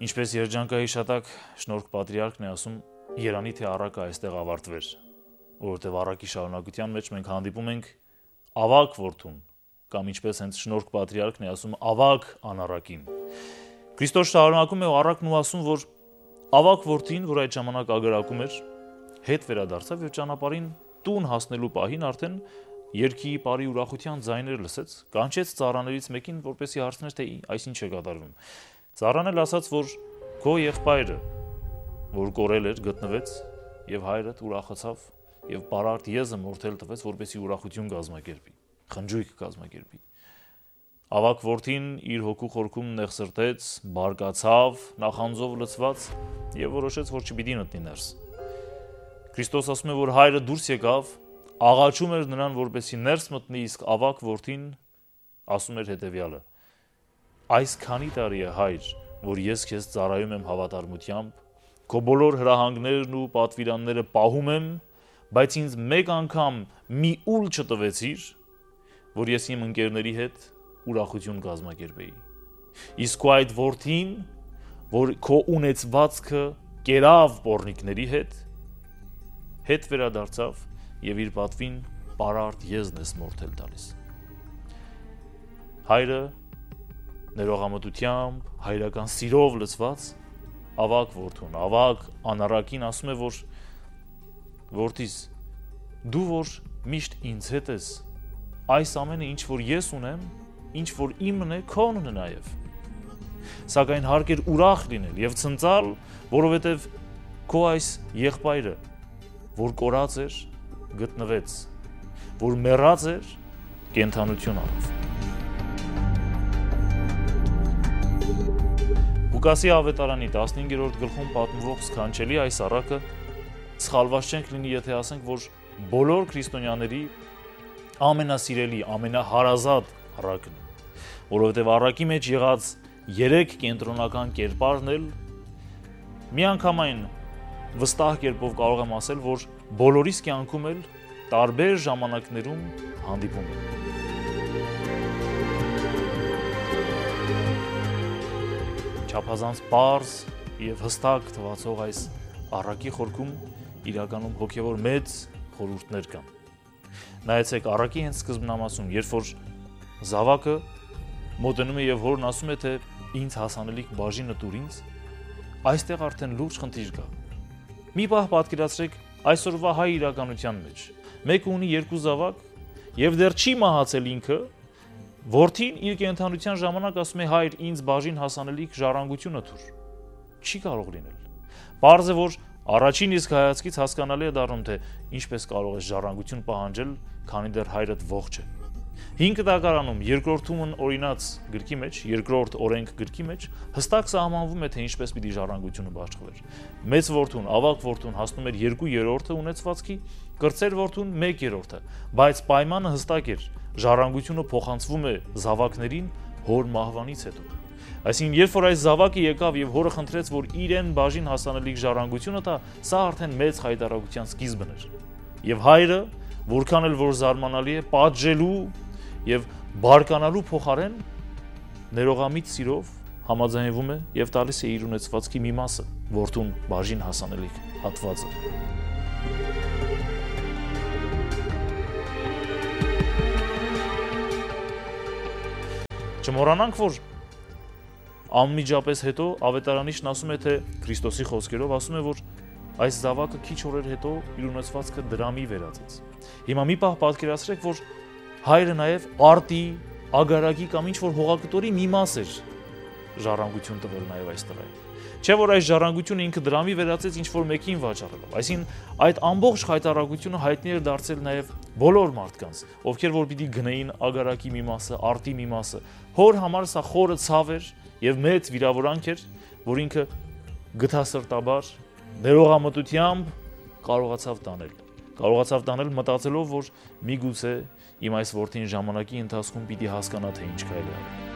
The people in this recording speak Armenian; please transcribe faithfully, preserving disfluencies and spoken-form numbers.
Ինչպես երջանկայի շատակ շնորհք պատրիարքն է ասում, Երանի թե առակը այստեղ ավարտվեր, որովհետև առակի շարունակության մեջ մենք հանդիպում ենք ավակ որդուն, կամ ինչպես հենց շնորհք պատրիարքն է ասում, ավակ անառակին։ Քրիստոս շարունակում է ու առակն ու ասում, որ ավակ որդին, որ այդ ժամանակ ագարակում էր, հետ վերադարձավ եւ ճանապարհին տուն հասնելու պահին արդեն երգի, բարի ուրախության ձայներ լսեց, կանչեց ծառաներից մեկին, որպեսզի հարցներ, թե այս ինչ է կատարվում։ Ծառան էլ ասաց, որ քո եղբայրը, որ կորել էր, գտնվեց եւ հայրդ ուրախացավ եւ բարարդ եզը մորթել տվեց, որպեսզի ուրախություն կազմակերպի, խնջույք կազմակերպի։ Ավակ որդին իր հոգու խորքում նեղսրտեց, բարկացավ, նախանձով լցված եւ որոշեց, որ չպիտի մտնի ներս։ Քրիստոս ասում է, որ հայրը դուրս եկավ, աղաչում էր նրան, որպեսզի ներս մտնի, իսկ ավակ որդին ասում էր հետեւյալը. Այս քանի տարի է հայր, որ ես քեզ ծառայում եմ հավատարմությամբ, քո բոլոր հրահանգներն ու պատվիրանները պահում եմ, բայց ինձ մեկ անգամ մի ուլ չտվեցիր, որ ես իմ ընկերների հետ ուրախություն կազմակերպեի։ Իսկ քո այդ որդին, որ քո ունեցվածքը կերավ պոռնիկների հետ, հետ վերադարձավ եւ իր պատվին բարարդ եզն ես մորթել տալիս։ Հայրը ներողամտությամբ, հայրական սիրով լցված ավակ որդուն, ավակ անառակին ասում է, որ որդիս, դու որ միշտ ինձ հետ ես, այս ամենը ինչ որ ես ունեմ, ինչ որ իմն է, քոնն է նաև։ Սակայն հարկ էր ուրախ լինել եւ ցնծալ, որովհետեւ քո այս եղբայրը, որ կորած էր, գտնվեց, որ մեռած էր, կենդանություն առավ։ Ղուկասի ավետարանի տասնհինգերորդ գլխում պատմվող սքանչելի այս առակը սխալված չենք լինի, եթե ասենք, որ բոլոր քրիստոնյաների ամենասիրելի, ամենահարազատ առակն է, որովհետև առակի մեջ եղած երեք կենտրոնական կերպարն էլ միանգամայն վստահ կերպով կարող եմ ասել, որ բոլորիս կյանքում էլ տարբեր ժամանակներում հանդիպում են։ Չափազանց պարզ եւ հստակ թվացող այս առակի խորքում իրականում հոգեվոր մեծ խորհուրդներ կան։ Նայեցեք առակի հենց սկզբնամասում, երբ որ զավակը մոտենում է եւ հորն ասում է, թե ինձ հասանելիք բաժինը տուր ինձ, այստեղ արդեն լուրջ խնդիր կա։ Մի պահ պատկերացրեք այսօրվա հայ իրականության մեջ։ Մեկը ունի երկու զավակ եւ դեռ չի մահացել ինքը, որդին իր կենդանության ժամանակ ասում է հայր ինձ բաժին հասանելիք ժառանգությունը թուր։ Չի կարող լինել։ Պարզ է, որ առաջին իսկ հայացքից հասկանալի է դառնում, թե ինչպես կարող է ժառանգություն պահանջել, քանի դեռ հայրդ ողջ է։ Հինգ տակարանում երկրորդումն օրինած գրքի մեջ, երկրորդ օրենք գրքի մեջ հստակ սահմանվում է, թե ինչպես պիտի ժառանգությունը բաշխվեր։ Մեծ որդուն, ավակ որդուն հասնում էր երկու երրորդը ունեցվածքի, կրտսեր որդուն մեկ երրորդը, բայց պայմանը հստակ էր, ժառանգությունը փոխանցվում է զավակներին հոր մահվանից հետո։ Այսինքն, երբ որ այս զավակը եկավ եւ հորը խնդրեց, որ իրեն բաժին հասանելիք ժառանգությունը տա, սա արդեն մեծ խայտարակության սկիզբն էր։ Եվ հայրը, որքան էլ որ զարմանալի է, պատժելու եւ բարկանալու փոխարեն ներողամիտ սիրով համաձայնվում է եւ տալիս է իր ունեցվածքի մի մասը, որդուն բաժին հասանելիք հատվածը։ Չմոռանանք, որ անմիջապես հետո ավետարանիչն ասում է, թե Քրիստոսի խոսքերով ասում է, որ այս զավակը քիչ օրեր հետո իր ունեցվածքը դրամի վերածեց։ Հիմա մի պահ պատկերացրեք, որ հայրը նաև արտի, ագարակի կամ ինչ-որ հողակտորի մի մաս էր ժառանգություն տվել նաև այս տղային։ Չէ՞ որ այս ժառանգությունը ինքը դրամի վերածեց ինչ-որ մեկին վաճառելով։ Այսինքն այդ ամբողջ խայտարակությունը հայտնի էր դարձել նաև բոլոր մարդկանց, ովքեր որ պիտի գնեին ագարակի մի մասը, արտի մի մասը։ Հոր համար սա խորը ցավ էր եւ մեծ վիրավորանք էր, որ ինքը գթասրտաբար ներողամտությամբ կարողացավ տանել։ Կարողացավ տանել մտածելով, որ միգուցե իմ այս որդին ժամանակի ընթացքում պիտի հասկանա, թե ինչ կարելի է։